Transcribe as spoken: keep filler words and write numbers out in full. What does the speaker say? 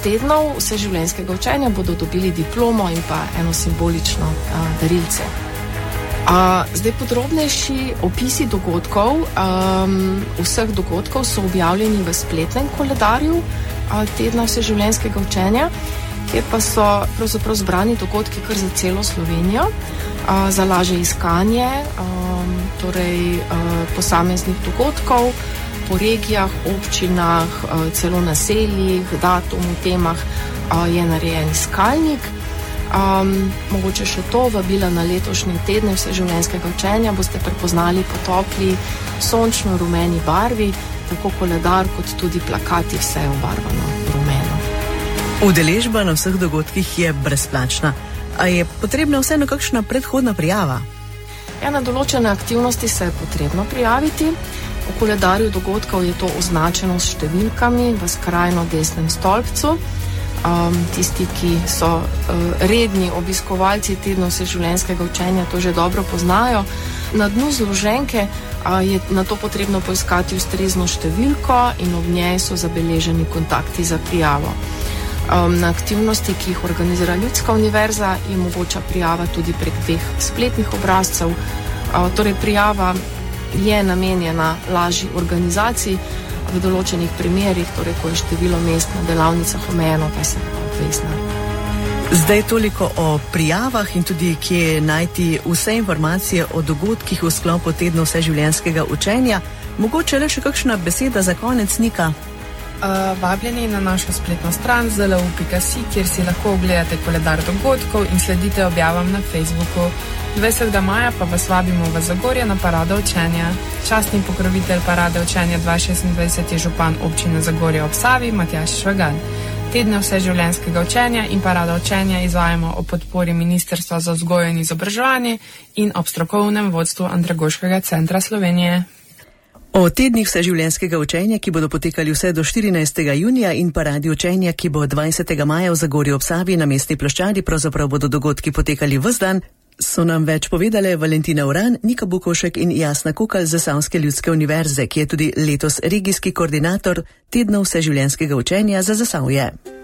tednov vseživljenjskega učenja bodo dobili diplomo in pa eno simbolično a, darilce. A, zdaj podrobnejši opisi dogodkov, a, vseh dogodkov so objavljeni v spletnem koledarju a, tedna vseživljenjskega učenja, kjer pa so pravzaprav zbrani dogodki kar za celo Slovenijo, a, za lažje iskanje, a, torej a, posameznih dogodkov po regijah, občinah, a, celo naseljih, datumu, temah a, je narejen iskalnik. Um, mogoče še to, vabila na letošnje tedne vseživljenjskega učenja boste prepoznali po topli, sončno rumeni barvi, tako koledar kot tudi plakati, vse je obarvano rumeno. Udeležba na vseh dogodkih je brezplačna. A je potrebna vseeno kakšna predhodna prijava? Ja, na določene aktivnosti se je potrebno prijaviti. V koledarju dogodkov je to označeno s številkami v skrajno desnem stolpcu. Um, tisti, ki so uh, redni obiskovalci tedna vseživljenjskega učenja, to že dobro poznajo. Na dnu zloženke uh, je na to potrebno poiskati ustrezno številko in ob njej so zabeleženi kontakti za prijavo. Um, na aktivnosti, ki jih organizira Ljudska univerza, je mogoča prijava tudi prek dveh spletnih obrazcev. Uh, torej prijava je namenjena lažji organizaciji, v določenih primerih, torej ko je število mest na delavnicah omejeno, pa se pa obvezna. Zdaj toliko o prijavah in tudi kje najti vse informacije o dogodkih v sklopu tedna vseživljenjskega učenja. Mogoče le še kakšna beseda za konec, Nika? Uh, vabljeni na našo spletno stran zelo u pika si, kjer si lahko ogledate koledar dogodkov in sledite objavam na Facebooku. dvajsetega maja pa vas vabimo v Zagorje na parado učenja. Častni pokrovitelj parade učenja dva tisoč šestindvajset je župan občine Zagorje ob Savi, Matjaž Švagan. Tedne vseživljenjskega učenja in parada učenja izvajamo ob podpori Ministrstva za vzgojo in izobraževanje in ob strokovnem vodstvu Andragoškega centra Slovenije. O tednih vseživljenjskega učenja, ki bodo potekali vse do štirinajstega junija in paradi učenja, ki bo dvajsetega maja v Zagorju ob Savi na mestni ploščadi, pravzaprav bodo dogodki potekali ves dan, so nam več povedale Valentina Uran, Nika Bukovšek in Jasna Kukal z Zasavske ljudske univerze, ki je tudi letos regijski koordinator tedna vseživljenjskega učenja za Zasavje.